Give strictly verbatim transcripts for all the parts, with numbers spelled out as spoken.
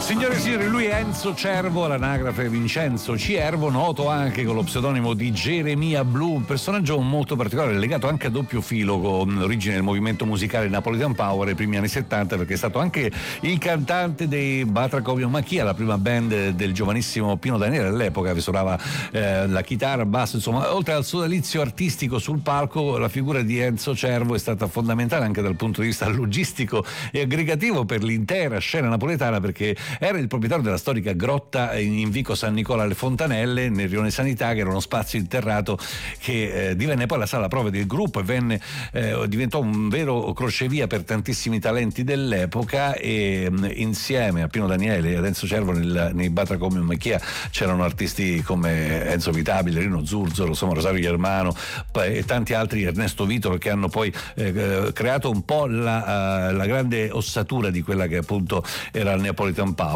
Signore e signori, lui è Enzo Cervo, l'anagrafe Vincenzo Ciervo, noto anche con lo pseudonimo di Geremia Blu, un personaggio molto particolare, legato anche a doppio filo con l'origine del movimento musicale Napolitan Power nei primi anni settanta, perché è stato anche il cantante dei Batracomio Macchia, la prima band del giovanissimo Pino Daniele all'epoca, che suonava eh, la chitarra, basso, insomma, oltre al sodalizio artistico sul palco, la figura di Enzo Cervo è stata fondamentale anche dal punto di vista logistico e aggregativo per l'intera scena napoletana, perché era il proprietario della storica grotta in Vico San Nicola alle Fontanelle nel Rione Sanità, che era uno spazio interrato che eh, divenne poi la sala prove del gruppo e venne, eh, diventò un vero crocevia per tantissimi talenti dell'epoca, e mh, insieme a Pino Daniele e ad Enzo Cervo nel, nei Batracomio Macchia c'erano artisti come Enzo Vitabile, Rino Zurzolo, insomma Rosario Germano e tanti altri, Ernesto Vitolo, che hanno poi eh, creato un po' la, uh, la grande ossatura di quella che appunto era il Napolitan Power.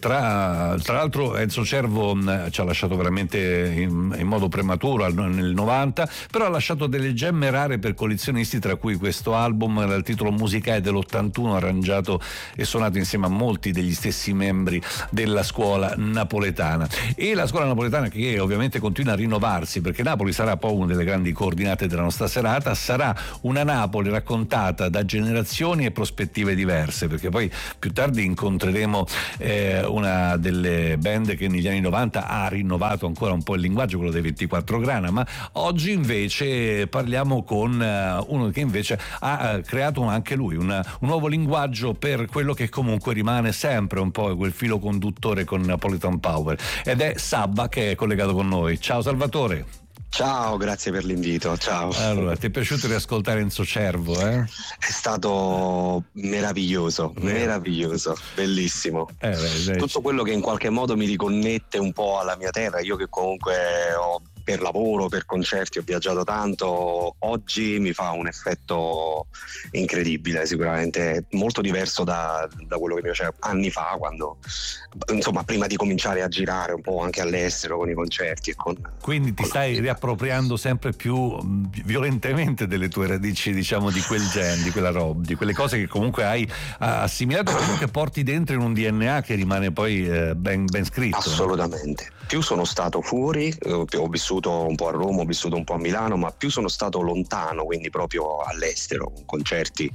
Tra, tra l'altro Enzo Cervo mh, ci ha lasciato veramente in, in modo prematuro al, nel novanta, però ha lasciato delle gemme rare per collezionisti, tra cui questo album dal titolo Musicae dell'ottantuno, arrangiato e suonato insieme a molti degli stessi membri della scuola napoletana. E la scuola napoletana che ovviamente continua a rinnovarsi, perché Napoli sarà poi una delle grandi coordinate della nostra serata, sarà una Napoli raccontata da generazioni e prospettive diverse, perché poi più tardi incontreremo eh, una delle band che negli anni novanta ha rinnovato ancora un po' il linguaggio, quello dei ventiquattro Grana, ma oggi invece parliamo con uh, uno che invece ha uh, creato anche lui una, un nuovo linguaggio per quello che comunque rimane sempre un po' quel filo conduttore con Napolitan Power, ed è Sabba, che è collegato con noi. Ciao Salvatore. Ciao, grazie per l'invito. Ciao. Allora, ti è piaciuto riascoltare Enzo Cervo, eh? È stato meraviglioso, eh. meraviglioso, bellissimo. Eh, beh, beh. Tutto quello che in qualche modo mi riconnette un po' alla mia terra, io che comunque ho per lavoro, per concerti ho viaggiato tanto, oggi mi fa un effetto incredibile, sicuramente molto diverso da, da quello che mi faceva anni fa, quando insomma prima di cominciare a girare un po' anche all'estero con i concerti e con, quindi ti con stai la... riappropriando sempre più violentemente delle tue radici, diciamo, di quel gen, di quella roba, di quelle cose che comunque hai assimilato, che porti dentro in un D N A che rimane poi eh, ben, ben scritto. Assolutamente, no? Più sono stato fuori, eh, ho vissuto un po' a Roma, ho vissuto un po' a Milano, ma più sono stato lontano, quindi proprio all'estero, con concerti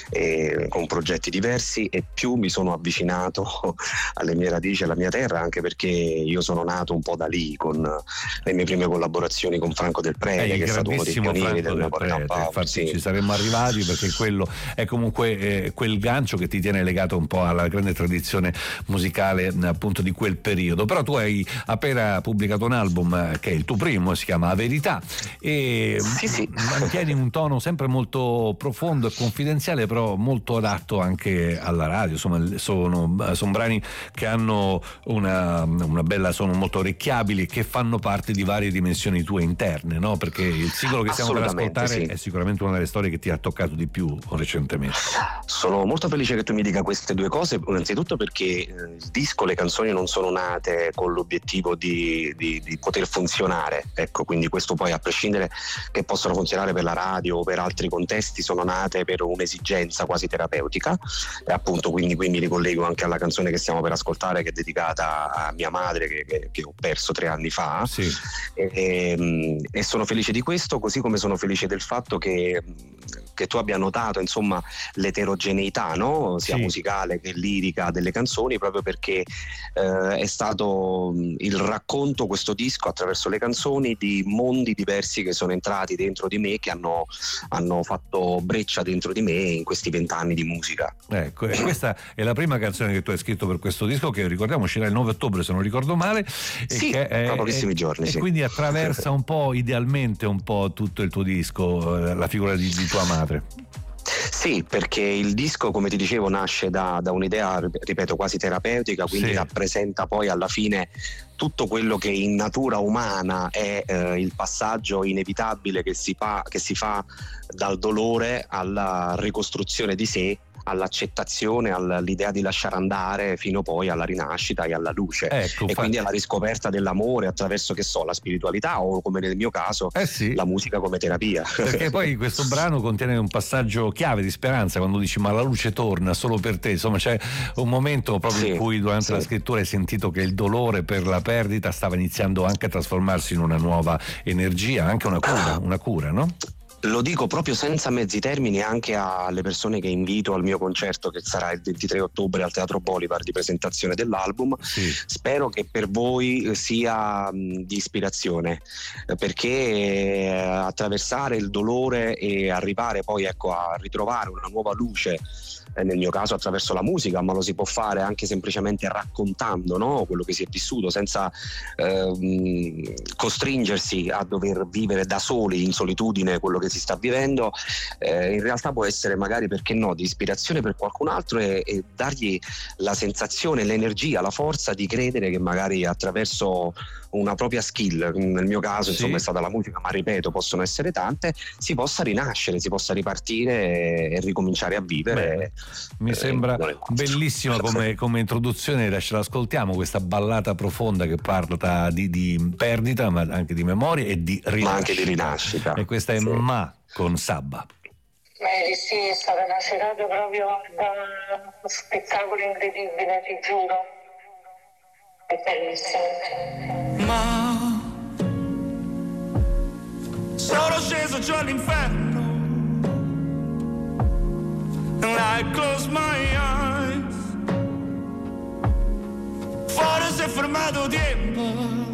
e con progetti diversi, e più mi sono avvicinato alle mie radici, alla mia terra, anche perché io sono nato un po' da lì, con le mie prime collaborazioni con Franco Del Prete, eh, che è stato uno dei pionieri del Napoletan Power. Infatti sì. Ci saremmo arrivati, perché quello è comunque eh, quel gancio che ti tiene legato un po' alla grande tradizione musicale appunto di quel periodo. Però tu hai appena pubblicato un album che è il tuo primo, si chiama Verità, e sì, sì. mantieni un tono sempre molto profondo e confidenziale, però molto adatto anche alla radio. Insomma, sono, sono brani che hanno una, una bella, sono molto orecchiabili, che fanno parte di varie dimensioni tue interne, no? Perché il singolo che stiamo per ascoltare sì. è sicuramente una delle storie che ti ha toccato di più recentemente. Sono molto felice che tu mi dica queste due cose, innanzitutto perché il disco, le canzoni non sono nate con l'obiettivo di, di, di poter funzionare, ecco, quindi questo poi, a prescindere che possono funzionare per la radio o per altri contesti, sono nate per un'esigenza quasi terapeutica, e appunto quindi qui mi ricollego anche alla canzone che stiamo per ascoltare, che è dedicata a mia madre, che, che, che ho perso tre anni fa, sì. e, e sono felice di questo, così come sono felice del fatto che che tu abbia notato insomma l'eterogeneità, no? Sia sì. musicale che lirica delle canzoni, proprio perché eh, è stato il racconto, questo disco, attraverso le canzoni, di mondi diversi che sono entrati dentro di me, che hanno, hanno fatto breccia dentro di me in questi vent'anni di musica. Ecco, e questa è la prima canzone che tu hai scritto per questo disco, che ricordiamo uscirà il nove ottobre, se non ricordo male, sì, e che è, tra pochissimi è, giorni, e sì. quindi attraversa un po', idealmente un po' tutto il tuo disco, la figura di, di tua madre. Sì, perché il disco, come ti dicevo, nasce da, da un'idea, ripeto, quasi terapeutica, quindi sì. rappresenta poi alla fine tutto quello che in natura umana è eh, il passaggio inevitabile che si fa, che si fa dal dolore alla ricostruzione di sé, all'accettazione, all'idea di lasciare andare fino poi alla rinascita e alla luce, ecco, e quindi alla riscoperta dell'amore attraverso, che so, la spiritualità o, come nel mio caso, eh sì. la musica come terapia. Perché poi questo brano contiene un passaggio chiave di speranza, quando dici ma la luce torna solo per te, insomma c'è un momento proprio sì, in cui durante sì. la scrittura hai sentito che il dolore per la perdita stava iniziando anche a trasformarsi in una nuova energia, anche una cura, una cura, no? Lo dico proprio senza mezzi termini anche alle persone che invito al mio concerto, che sarà il ventitré ottobre al Teatro Bolivar, di presentazione dell'album. Sì. Spero che per voi sia mh, di ispirazione, perché eh, attraversare il dolore e arrivare poi, ecco, a ritrovare una nuova luce, nel mio caso attraverso la musica, ma lo si può fare anche semplicemente raccontando, no? Quello che si è vissuto, senza ehm, costringersi a dover vivere da soli in solitudine quello che si sta vivendo. Eh, in realtà può essere, magari, perché no, di ispirazione per qualcun altro, e, e dargli la sensazione, l'energia, la forza di credere che magari attraverso una propria skill, nel mio caso sì. insomma è stata la musica, ma ripeto possono essere tante, si possa rinascere, si possa ripartire e ricominciare a vivere. Beh, mi eh, sembra bellissima come, come introduzione. Adesso l'ascoltiamo, questa ballata profonda che parla di, di perdita, ma anche di memoria e di rinascita, ma anche di rinascita. E questa è sì. Ma con Sabba. Beh, sì, è stata una serata proprio da uno spettacolo incredibile, ti giuro. È bellissimo. Ma sono sceso giù all'inferno, and I close my eyes. Fuori si è fermato tempo,